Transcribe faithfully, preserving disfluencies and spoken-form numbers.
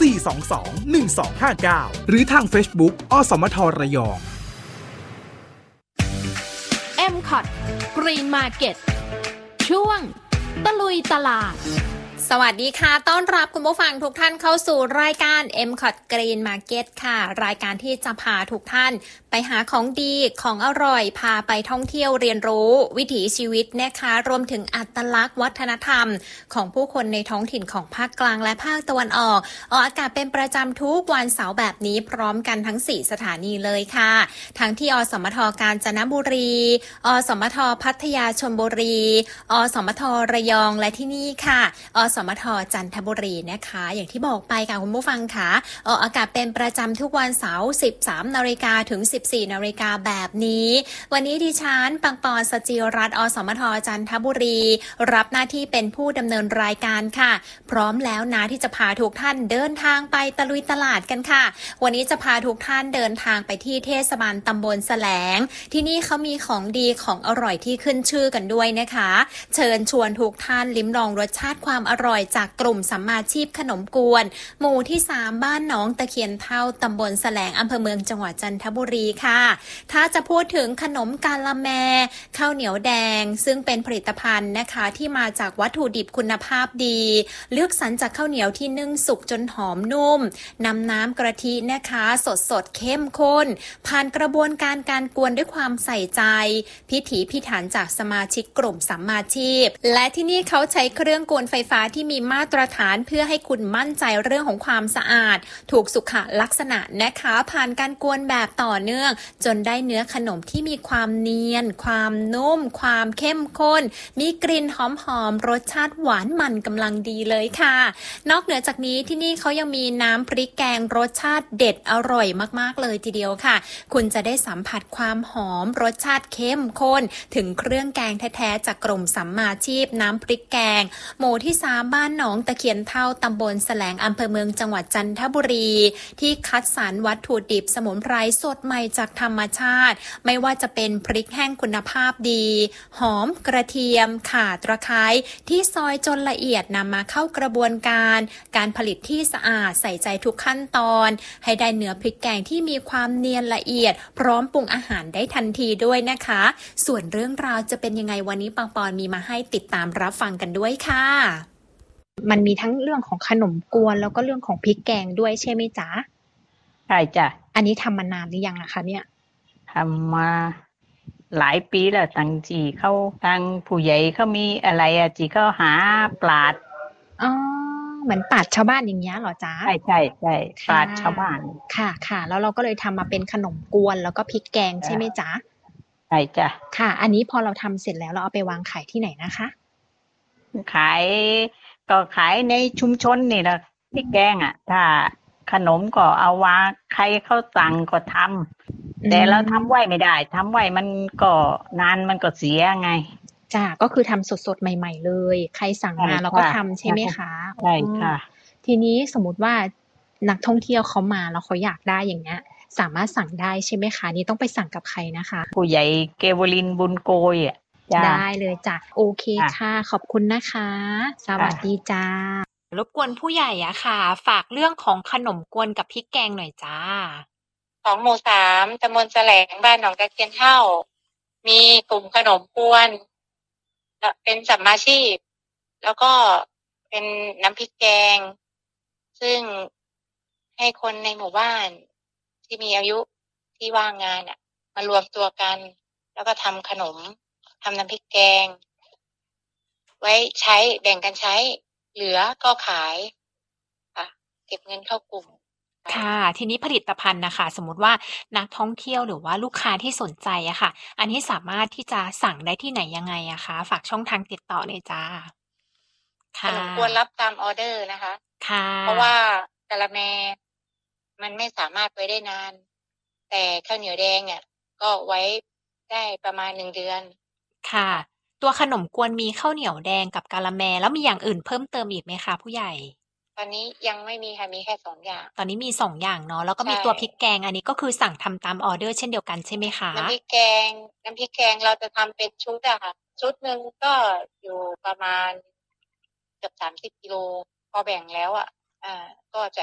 สี่ สอง สอง หนึ่ง สอง ห้า เก้า หรือทาง Facebook อสมทระยองเอ็ม คอท Green Market ช่วงตะลุยตลาดสวัสดีค่ะต้อนรับคุณผู้ฟังทุกท่านเข้าสู่รายการ เอ็ม คอท Green Market ค่ะรายการที่จะพาทุกท่านไปหาของดีของอร่อยพาไปท่องเที่ยวเรียนรู้วิถีชีวิตนะคะรวมถึงอัตลักษณ์วัฒนธรรมของผู้คนในท้องถิ่นของภาคกลางและภาคตะวันออกออกอากาศเป็นประจำทุกวันเสาร์แบบนี้พร้อมกันทั้งสี่สถานีเลยค่ะทั้งที่อสมทกาญจนบุรีอสมทพัทยาชลบุรีอสมทระยองและที่นี่ค่ะอสมทจันทบุรีนะคะอย่างที่บอกไปค่ะคุณผู้ฟังค่ะออกอากาศเป็นประจำทุกวันเสาร์ สิบสามนาฬิกา ถึง สิบสี่นาฬิกาแบบนี้วันนี้ดิฉันปังปอนสจิรัตน์อสมทจันทบุรีรับหน้าที่เป็นผู้ดำเนินรายการค่ะพร้อมแล้วนะที่จะพาทุกท่านเดินทางไปตะลุยตลาดกันค่ะวันนี้จะพาทุกท่านเดินทางไปที่เทศบาลตำบลแสลงที่นี่เขามีของดีของอร่อยที่ขึ้นชื่อกันด้วยนะคะเชิญชวนทุกท่านลิ้มลองรสชาติความอร่อยจากกลุ่มสัมมาชีพขนมกวนหมู่ที่สามบ้านหนองตะเคียนเฒ่าตำบลแสลงอำเภอเมืองจังหวัดจันทบุรีค่ะถ้าจะพูดถึงขนมกาละแมข้าวเหนียวแดงซึ่งเป็นผลิตภัณฑ์นะคะที่มาจากวัตถุดิบคุณภาพดีเลือกสรรจากข้าวเหนียวที่นึ่งสุกจนหอมนุ่มนำน้ำกะทินะคะสดสดเข้มข้นผ่านกระบวนการการกวนด้วยความใส่ใจพิถีพิถันจากสมาชิกกลุ่มสัมมาชีพและที่นี่เขาใช้เครื่องกวนไฟฟ้าที่มีมาตรฐานเพื่อให้คุณมั่นใจเรื่องของความสะอาดถูกสุขลักษณะนะคะผ่านการกวนแบบต่อเนื่องจนได้เนื้อขนมที่มีความเนียนความนุ่มความเข้มข้นมีกลิ่นหอมๆรสชาติหวานมันกำลังดีเลยค่ะนอกเหนือจากนี้ที่นี่เขายังมีน้ำพริกแกงรสชาติเด็ดอร่อยมากๆเลยทีเดียวค่ะคุณจะได้สัมผัสความหอมรสชาติเข้มข้นถึงเครื่องแกงแท้ๆจากกลุ่มสัมมาชีพน้ำพริกแกงหมู่ที่สามบ้านหนองตะเคียนเฒ่าตำบลแสลงอำเภอเมืองจังหวัดจันทบุรีที่คัดสรรวัตถุดิบสมุนไพรสดใหม่จากธรรมชาติไม่ว่าจะเป็นพริกแห้งคุณภาพดีหอมกระเทียมข่าตะไคร้ที่ซอยจนละเอียดนำมาเข้ากระบวนการการผลิตที่สะอาดใส่ใจทุกขั้นตอนให้ได้เนื้อพริกแกงที่มีความเนียนละเอียดพร้อมปรุงอาหารได้ทันทีด้วยนะคะส่วนเรื่องราวจะเป็นยังไงวันนี้ปังปอนมีมาให้ติดตามรับฟังกันด้วยค่ะมันมีทั้งเรื่องของขนมกวนแล้วก็เรื่องของพริกแกงด้วยใช่ไหมจ๊ะใช่จ้ะอันนี้ทำมานานหรือยังนะคะเนี่ยทำมาหลายปีแล้วตั้งจีเขาทางผู้ใหญ่เขามีอะไรอะจีเขาหาปลาดอ๋อเหมือนปราชญ์ชาวบ้านอย่างเงี้ยเหรอจ๊ะใช่ใช่ใช่ปลาดชาวบ้านค่ะค่ะแล้วเราก็เลยทำมาเป็นขนมกวนแล้วก็พริกแกงใช่ไหมจ๊ะใช่จ้ะค่ะอันนี้พอเราทำเสร็จแล้วเราเอาไปวางขายที่ไหนนะคะขายก็ขายในชุมชนนี่แหละพริกแกงอ่ะถ้าขนมก็เอาวางใครเขาสั่งก็ทำแต่เราทำไว้ไม่ได้ทำไว้มันก็นานมันก็เสียไงจ้ะก็คือทำสดๆใหม่ๆเลยใครสั่งมาเราก็ทำใช่ไหมคะใช่ค่ะทีนี้สมมุติว่านักท่องเที่ยวเขามาแล้วเขาอยากได้อย่างเงี้ยสามารถสั่งได้ใช่ไหมคะนี่ต้องไปสั่งกับใครนะคะผู้ใหญ่เกวลินบุญโกยอ่ะได้เลยจ้ะโอเคค่ะขอบคุณนะคะสวัสดีจ้ารบกวนผู้ใหญ่อะค่ะฝากเรื่องของขนมกวนกับพริกแกงหน่อยจ้าของหมู่สามตำบลแสลงบ้านหนองตะเคียนเฒ่ามีกลุ่มขนมกวนเป็นสัมมาชีพแล้วก็เป็นน้ำพริกแกงซึ่งให้คนในหมู่บ้านที่มีอายุที่ว่างงานอ่ะมารวมตัวกันแล้วก็ทำขนมทำน้ำพริกแกงไว้ใช้แบ่งกันใช้เหลือก็ขายค่ะเก็บเงินเข้ากลุ่มค่ะทีนี้ผลิตภัณฑ์นะคะสมมุติว่านักท่องเที่ยวหรือว่าลูกค้าที่สนใจอะค่ะอันนี้สามารถที่จะสั่งได้ที่ไหนยังไงอะคะฝากช่องทางติดต่อหน่อยจ้าค่ะขนมกวนรับตามออเดอร์นะคะค่ะเพราะว่ากะละแมมันไม่สามารถไว้ได้นานแต่ข้าวเหนียวแดงเนี่ยก็ไว้ได้ประมาณหนึ่งเดือนค่ะตัวขนมกวนมีข้าวเหนียวแดงกับกะละแมแล้วมีอย่างอื่นเพิ่มเติมอีกไหมคะผู้ใหญ่ตอนนี้ยังไม่มีค่ะมีแค่สองอย่างตอนนี้มีสองอย่างเนาะแล้วก็มีตัวพริกแกงอันนี้ก็คือสั่งทำตามออเดอร์เช่นเดียวกันใช่ไหมคะน้ำพริกแกงน้ำพริกแกงเราจะทำเป็นชุดอะค่ะชุดนึงก็อยู่ประมาณเกือบสามสิบกิโลพอแบ่งแล้วอะอ่าก็จะ